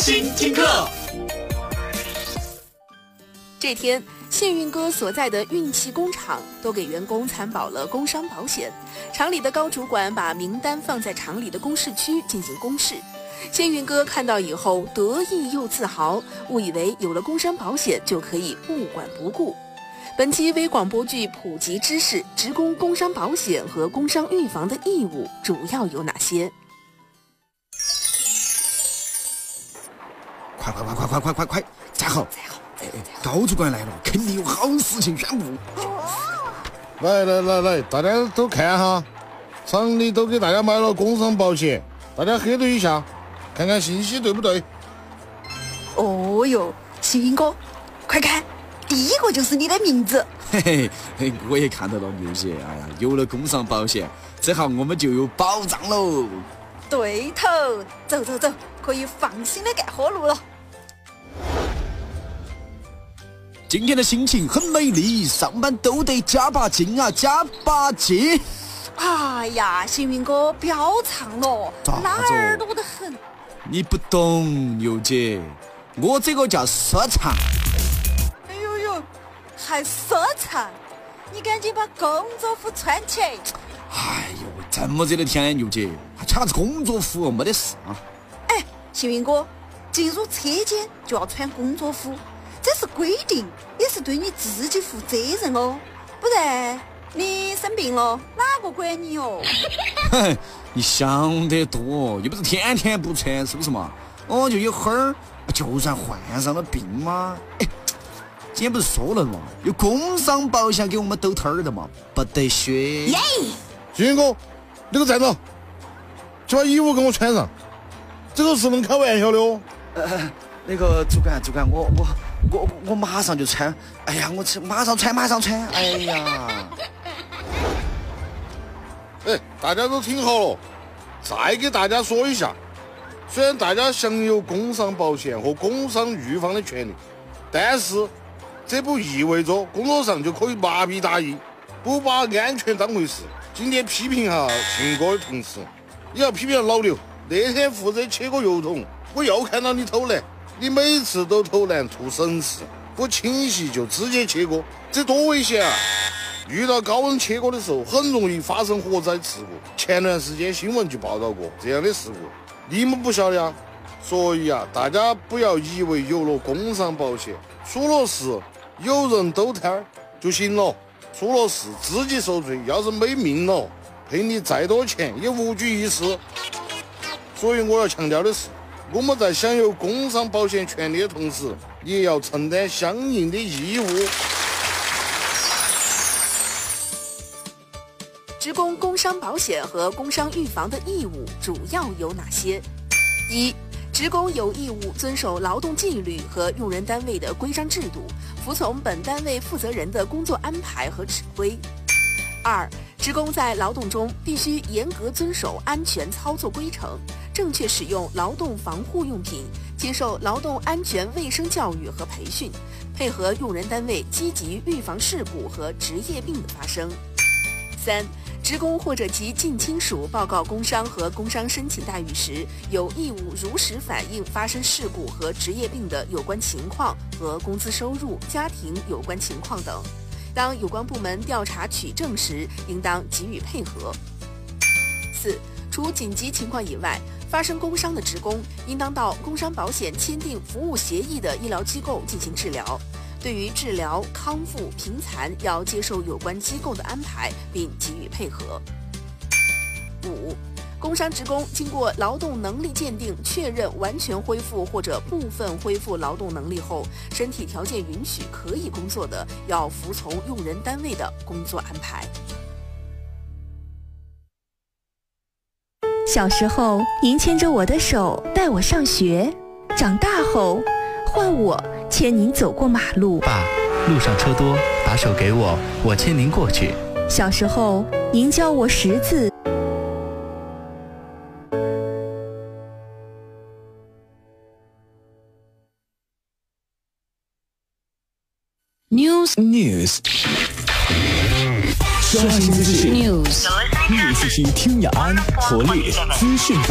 新听课。 这天，幸运哥所在的运气工厂都给员工参保了工伤保险。厂里的高主管把名单放在厂里的公示区进行公示。幸运哥看到以后得意又自豪，误以为有了工伤保险就可以不管不顾。本期微广播剧普及知识：职工工伤保险和工伤预防的义务主要有哪些？ 快！站好！高主管来了，肯定有好事情宣布。 来，大家都看哈，厂里都给大家买了工伤保险，大家核对一下，看看信息对不对。 哦哟，幸运哥，快看，第一个就是你的名字。 嘿，我也看到了牛姐，哎呀，有了工伤保险，这下我们就有保障喽。 对头，走，可以放心的干活路了。 今天的心情很美丽，上班都得加把劲啊，加把劲！ 哎呀，幸运哥不要唱了，拉耳朵的很。 你不懂，牛姐，我这个叫说唱。 哎呦，还说唱？你赶紧把工作服穿起。 哎呦，这么热的天，牛姐，还穿啥子工作服？没得事啊。 哎，幸运哥，进入车间就要穿工作服。这是规定，也是对你自己负责任哦，不然你生病了哪个管你哦？ 你想得多，又不是天天不穿，是不是嘛？就一会儿，就算患上了病嘛。今天不是说了嘛，有工伤保险给我们兜摊儿的嘛，不得血。 耶！ 幸运哥，你给我站着，就把衣服给我穿上，这个是能开玩笑的哦。 那个主管，我马上就穿。哎呀，我马上穿。哎呀， 大家都听好了，再给大家说一下，虽然大家享有工伤保险和工伤预防的权利，但是这不意味着工作上就可以麻痹大意，不把安全当回事。今天批评下幸运哥的同事，也要批评老刘，那天负责切个油桶，我又看到你偷懒。你每次都偷懒图省事，不清洗就直接切割，这多危险啊！遇到高温切割的时候，很容易发生火灾事故。前段时间新闻就报道过这样的事故，你们不晓得呀？所以啊，大家不要以为有了工伤保险，出了事有人兜摊儿就行了，出了事自己受罪，要是没命了，赔你再多钱也无济于事。所以我要强调的是，我们在享有工伤保险权利的同时，也要承担相应的义务。 职工工伤保险和工伤预防的义务主要有哪些？一、职工有义务遵守劳动纪律和用人单位的规章制度，服从本单位负责人的工作安排和指挥。二、职工在劳动中必须严格遵守安全操作规程，正确使用劳动防护用品，接受劳动安全卫生教育和培训，配合用人单位积极预防事故和职业病的发生。三、职工或者其近亲属报告工伤和工伤申请待遇时，有义务如实反映发生事故和职业病的有关情况和工资收入、家庭有关情况等。当有关部门调查取证时，应当给予配合。四、除紧急情况以外，发生工伤的职工应当到工伤保险签订服务协议的医疗机构进行治疗。对于治疗、康复、评残，要接受有关机构的安排，并给予配合。五、工伤职工经过劳动能力鉴定确认完全恢复或者部分恢复劳动能力后，身体条件允许可以工作的，要服从用人单位的工作安排。 小时候，您牵着我的手带我上学，长大后换我牵您走过马路。 爸，路上车多，把手给我，我牵您过去。 小时候，您教我识字。 News， 刷新资讯， News， 647听雅安，活力资讯。